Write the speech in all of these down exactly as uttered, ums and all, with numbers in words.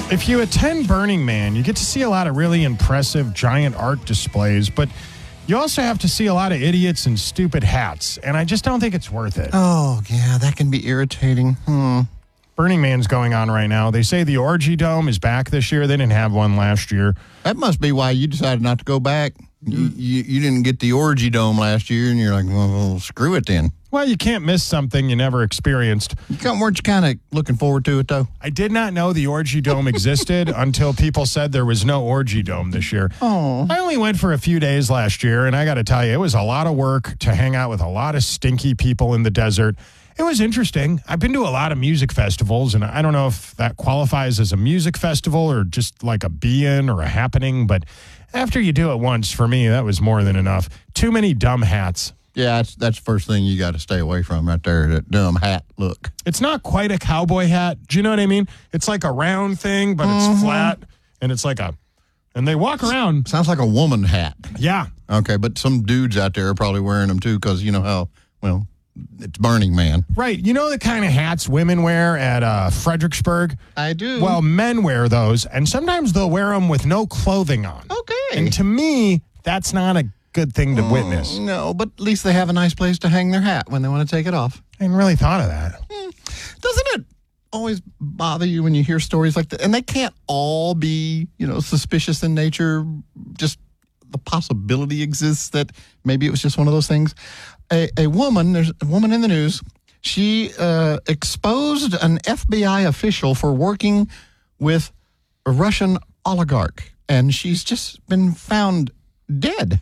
If you attend Burning Man, you get to see a lot of really impressive giant art displays, but you also have to see a lot of idiots in stupid hats, and I just don't think it's worth it. Oh, yeah, that can be irritating. Hmm. Burning Man's going on right now. They say the Orgy Dome is back this year. They didn't have one last year. That must be why you decided not to go back. You, you, you didn't get the Orgy Dome last year, and you're like, well, screw it then. Well, you can't miss something you never experienced. You come, weren't you kind of looking forward to it, though? I did not know the Orgy Dome existed until people said there was no Orgy Dome this year. Oh. I only went for a few days last year, and I got to tell you, it was a lot of work to hang out with a lot of stinky people in the desert. It was interesting. I've been to a lot of music festivals, and I don't know if that qualifies as a music festival or just like a be-in or a happening, but after you do it once, for me, that was more than enough. Too many dumb hats. Yeah, that's, that's the first thing you got to stay away from right there, that dumb hat look. It's not quite a cowboy hat. Do you know what I mean? It's like a round thing, but it's mm-hmm. flat, and it's like a, and they walk around. Sounds like a woman hat. Yeah. Okay, but some dudes out there are probably wearing them too because you know how, well, it's Burning Man. Right. You know the kind of hats women wear at uh, Fredericksburg? I do. Well, men wear those, and sometimes they'll wear them with no clothing on. Okay. And to me, that's not a good thing to oh, witness. No, but at least they have a nice place to hang their hat when they want to take it off. I hadn't really thought of that. Mm. Doesn't it always bother you when you hear stories like that? And they can't all be, you know, suspicious in nature. Just the possibility exists that maybe it was just one of those things. A, a woman, there's a woman in the news, she uh, exposed an F B I official for working with a Russian oligarch, and she's just been found dead.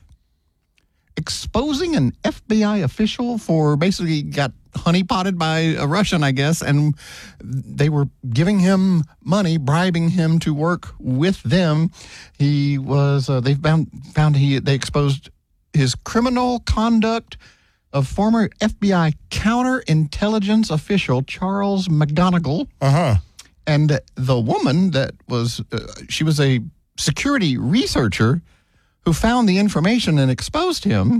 Exposing an F B I official for basically got honeypotted by a Russian, I guess, and they were giving him money, bribing him to work with them. He was, uh, they found, found he, they exposed his criminal conduct of former F B I counterintelligence official Charles McGonigal. Uh-huh. And the woman that was, uh, she was a security researcher who found the information and exposed him,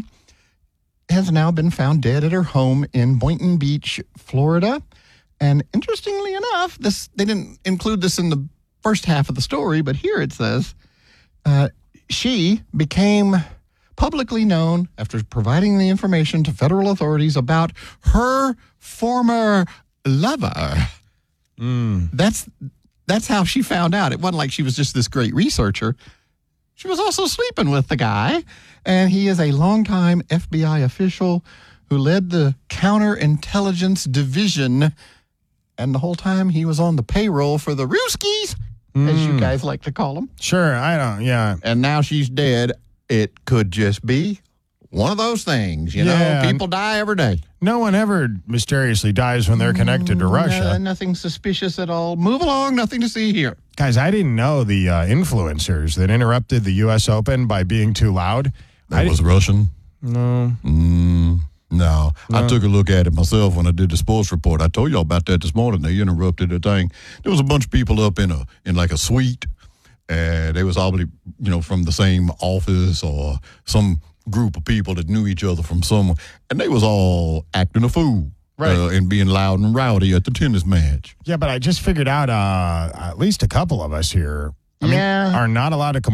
has now been found dead at her home in Boynton Beach, Florida. And interestingly enough, this they didn't include this in the first half of the story, but here it says, uh, she became publicly known after providing the information to federal authorities about her former lover. Mm. That's that's how she found out. It wasn't like she was just this great researcher. She was also sleeping with the guy, and he is a longtime F B I official who led the counterintelligence division, and the whole time he was on the payroll for the Ruskies, mm. as you guys like to call them. Sure, I don't, yeah. And now she's dead. It could just be one of those things, you yeah. know, people die every day. No one ever mysteriously dies when they're connected to Russia. Uh, nothing suspicious at all. Move along, nothing to see here. Guys, I didn't know the uh, influencers that interrupted the U S Open by being too loud. That I was Russian? No. Mm, no. No. I took a look at it myself when I did the sports report. I told y'all about that this morning. They interrupted the thing. There was a bunch of people up in a in like a suite, and they was probably, you know, from the same office or some group of people that knew each other from somewhere, and they was all acting a fool. Right. Uh, and being loud and rowdy at the tennis match. Yeah, but I just figured out uh, at least a couple of us here I yeah. mean, are not allowed to complain.